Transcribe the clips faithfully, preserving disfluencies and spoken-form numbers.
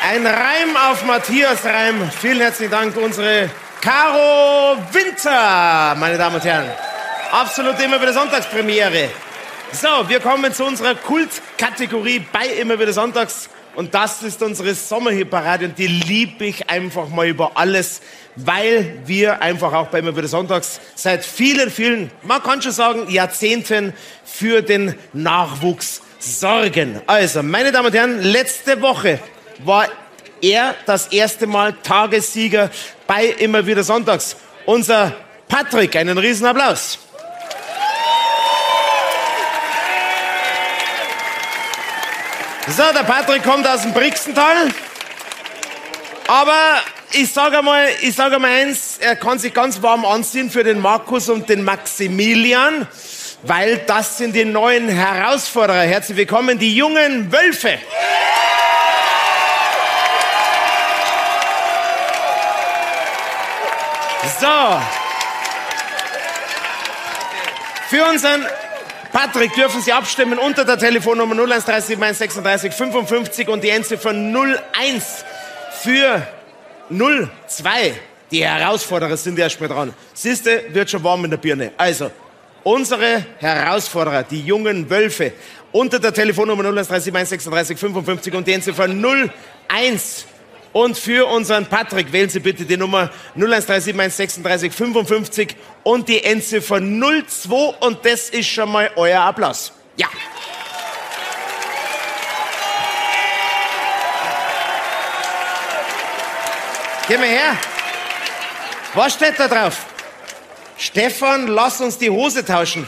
Ein Reim auf Matthias Reim. Vielen herzlichen Dank, unsere Caro Winter, meine Damen und Herren. Absolut immer wieder Sonntagspremiere. So, wir kommen zu unserer Kultkategorie bei immer wieder Sonntags. Und das ist unsere Sommerhitparade und die liebe ich einfach mal über alles, weil wir einfach auch bei immer wieder Sonntags seit vielen, vielen, man kann schon sagen, Jahrzehnten für den Nachwuchs sorgen. Also, meine Damen und Herren, letzte Woche war er das erste Mal Tagessieger bei immer wieder Sonntags. Unser Patrick, einen riesen Applaus. So, der Patrick kommt aus dem Brixental. Aber ich sage einmal, ich sage einmal eins, er kann sich ganz warm anziehen für den Markus und den Maximilian, weil das sind die neuen Herausforderer. Herzlich willkommen, die jungen Wölfe. So. Für unseren Patrick dürfen Sie abstimmen unter der Telefonnummer null eins drei sieben eins sechsunddreißig fünfundfünfzig und die Endziffer null eins für null zwei. Die Herausforderer sind erst mal dran. Siehste, wird schon warm in der Birne. Also, unsere Herausforderer, die jungen Wölfe, unter der Telefonnummer null eins drei sieben eins sechsunddreißig fünfundfünfzig und die Endziffer null eins. Und für unseren Patrick wählen Sie bitte die Nummer null eins drei sieben eins sechsunddreißig fünfundfünfzig und die Endziffer null zwei und das ist schon mal euer Applaus. Ja. Geh mal her. Was steht da drauf? Stefan, lass uns die Hose tauschen.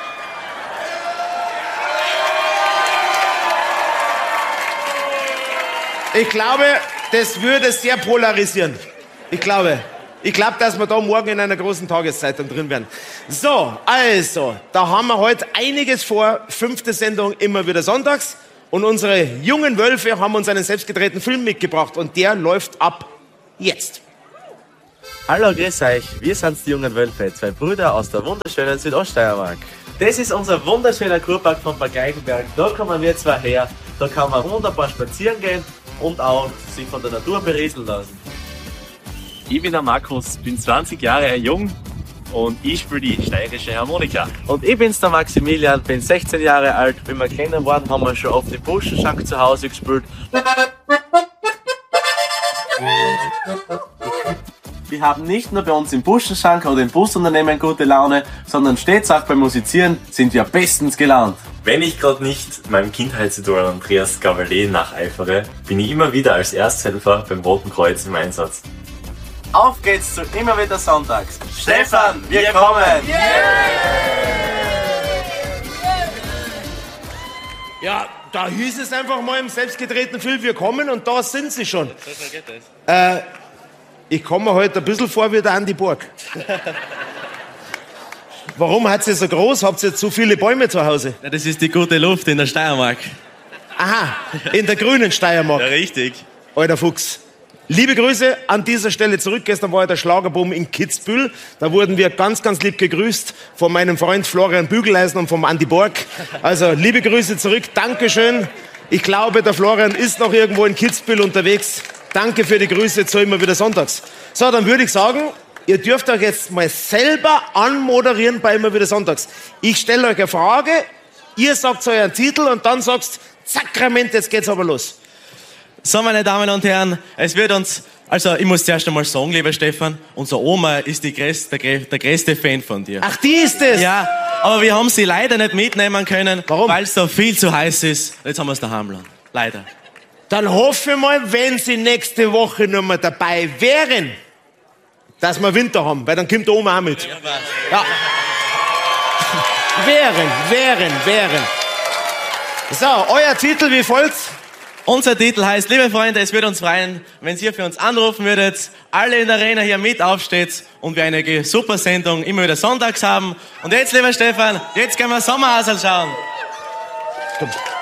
Ich glaube, das würde sehr polarisieren. Ich glaube, ich glaube, dass wir da morgen in einer großen Tageszeitung drin werden. So, also, da haben wir heute einiges vor. Fünfte Sendung immer wieder sonntags. Und unsere jungen Wölfe haben uns einen selbstgedrehten Film mitgebracht. Und der läuft ab jetzt. Hallo, grüß euch. Wir sind die jungen Wölfe, zwei Brüder aus der wunderschönen Südoststeiermark. Das ist unser wunderschöner Kurpark von Bad Gleichenberg. Da kommen wir zwei her. Da kann man wunderbar spazieren gehen und auch sich von der Natur berieseln lassen. Ich bin der Markus, bin zwanzig Jahre jung und ich spiele die steirische Harmonika. Und ich bin's der Maximilian, bin sechzehn Jahre alt. Wie wir kleiner waren, haben wir schon oft den Buschenschank zu Hause gespielt. Wir haben nicht nur bei uns im Buschenschank oder im Busunternehmen gute Laune, sondern stets auch beim Musizieren sind wir bestens gelaunt. Wenn ich gerade nicht meinem Kindheitsidol Andreas Gavalet nacheifere, bin ich immer wieder als Ersthelfer beim Roten Kreuz im Einsatz. Auf geht's zu immer wieder Sonntags. Stefan, wir, wir kommen! Yeah! Ja, da hieß es einfach mal im selbstgedrehten Film, wir kommen und da sind sie schon. So geht das. Äh, ich komme mir heute ein bisschen vor wie der Andi Borg. Warum hat sie so groß? Habt ihr zu viele Bäume zu Hause? Ja, das ist die gute Luft in der Steiermark. Aha, in der grünen Steiermark. Ja, richtig. Alter Fuchs. Liebe Grüße an dieser Stelle zurück. Gestern war ja der Schlagerboom in Kitzbühel. Da wurden wir ganz, ganz lieb gegrüßt von meinem Freund Florian Bügeleisen und vom Andi Borg. Also, liebe Grüße zurück. Dankeschön. Ich glaube, der Florian ist noch irgendwo in Kitzbühel unterwegs. Danke für die Grüße zu immer wieder sonntags. So, dann würde ich sagen, ihr dürft euch jetzt mal selber anmoderieren bei immer wieder sonntags. Ich stelle euch eine Frage, ihr sagt euren Titel und dann sagst, Sakrament, jetzt geht's aber los. So, meine Damen und Herren, es wird uns, also ich muss zuerst einmal sagen, lieber Stefan, unsere Oma ist die größte, der, der größte Fan von dir. Ach, die ist es? Ja, aber wir haben sie leider nicht mitnehmen können. Warum? Weil es da viel zu heiß ist. Jetzt haben wir es daheim lassen. Leider. Dann hoffe ich mal, wenn sie nächste Woche noch mal dabei wären, dass wir Winter haben, weil dann kommt die Oma auch mit. Ja. Wären, wären, wären. So, euer Titel wie folgt? Unser Titel heißt, liebe Freunde, es würde uns freuen, wenn ihr für uns anrufen würdet, alle in der Arena hier mit aufsteht und wir eine super Sendung immer wieder sonntags haben. Und jetzt, lieber Stefan, jetzt können wir Sommerhausl schauen. Komm.